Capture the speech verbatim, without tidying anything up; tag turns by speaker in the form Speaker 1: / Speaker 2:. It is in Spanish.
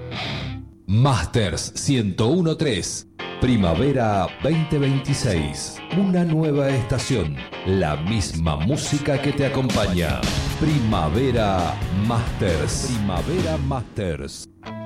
Speaker 1: Masters ciento uno punto tres. Primavera veinte veintiséis. Una nueva estación. La misma música que te acompaña. Primavera Masters. Primavera Masters.